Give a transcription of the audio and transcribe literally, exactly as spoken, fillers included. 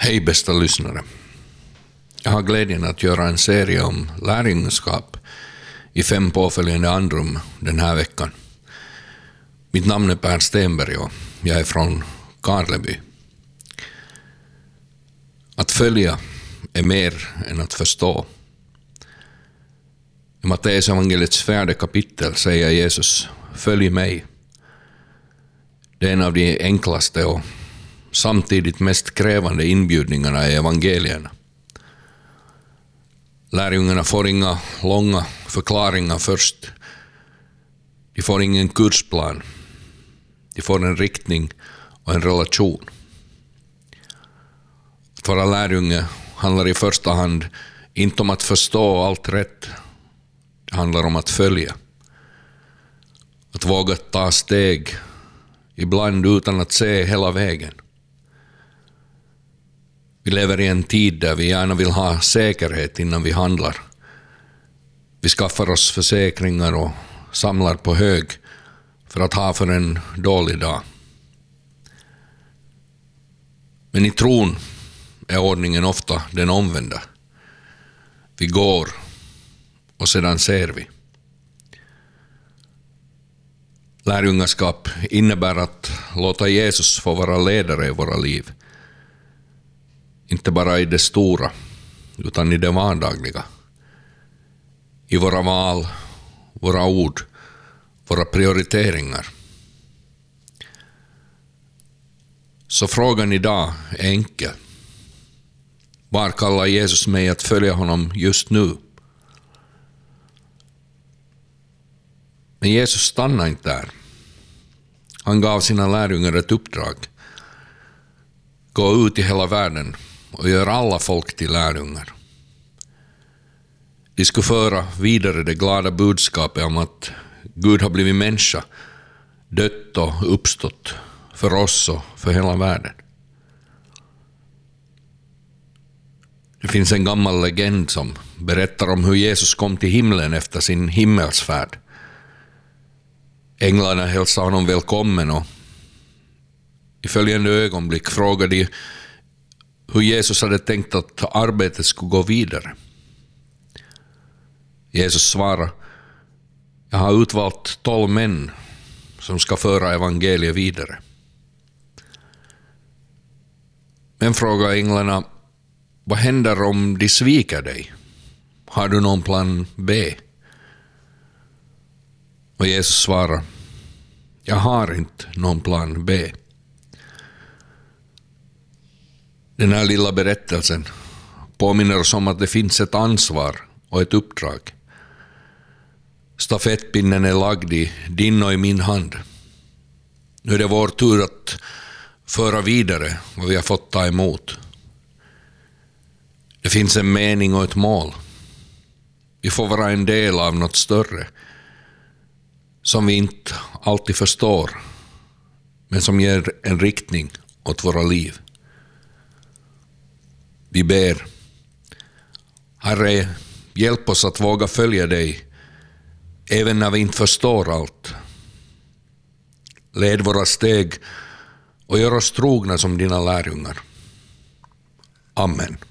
Hej bästa lyssnare. Jag har glädjen att göra en serie om lärjungaskap i fem påföljande andrum den här veckan. Mitt namn är Per Stenberg och jag är från Karleby. Att följa är mer än att förstå. I Matteus evangeliets fjärde kapitel säger Jesus: följ mig. Det är en av de enklaste och samtidigt mest krävande inbjudningarna i evangelierna. Lärjungarna får inga långa förklaringar först. De får ingen kursplan. De får en riktning och en relation. Att vara lärjunge handlar i första hand inte om att förstå allt rätt. Det handlar om att följa. Att våga ta steg, ibland utan att se hela vägen. Vi lever i en tid där vi gärna vill ha säkerhet innan vi handlar. Vi skaffar oss försäkringar och samlar på hög för att ha för en dålig dag. Men i tron är ordningen ofta den omvända. Vi går och sedan ser vi. Lärjungaskap innebär att låta Jesus få vara ledare i våra liv. Inte bara i det stora, utan i det vardagliga. I våra val, våra ord, våra prioriteringar. Så frågan idag är enkel. Var kallar Jesus mig att följa honom just nu? Men Jesus stannar inte där. Han gav sina lärjungar ett uppdrag. Gå ut i hela världen och gör alla folk till lärjungar. De skulle föra vidare det glada budskapet om att Gud har blivit människa, dött och uppstått för oss och för hela världen. Det finns en gammal legend som berättar om hur Jesus kom till himlen efter sin himmelsfärd. Änglarna hälsade honom välkommen och i följande ögonblick frågade de hur Jesus hade tänkt att arbetet skulle gå vidare. Jesus svarade: jag har utvalt tolv män som ska föra evangeliet vidare. Men frågade änglarna: vad händer om de sviker dig? Har du någon plan B? Och Jesus svarar: jag har inte någon plan B. Den här lilla berättelsen påminner oss om att det finns ett ansvar och ett uppdrag. Stafettpinnen är lagd i din och i min hand. Nu är det vår tur att föra vidare vad vi har fått ta emot. Det finns en mening och ett mål. Vi får vara en del av något större som vi inte alltid förstår, men som ger en riktning åt våra liv. Vi ber: Herre, hjälp oss att våga följa dig även när vi inte förstår allt. Led våra steg och gör oss trogna som dina lärjungar. Amen.